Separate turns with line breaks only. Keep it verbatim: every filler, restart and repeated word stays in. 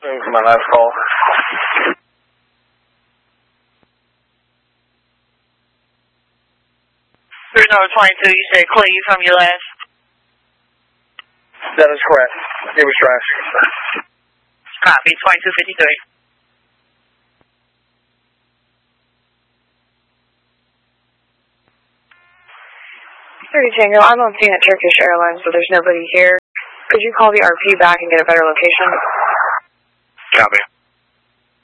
assume from my last call.
three number twenty-two, you said Clay, you from your last?
That is correct. It was trash.
Copy, twenty-two fifty-three.
thirty Tango, I'm on scene at Turkish Airlines, but there's nobody here. Could you call the R P back and get a better location?
Copy.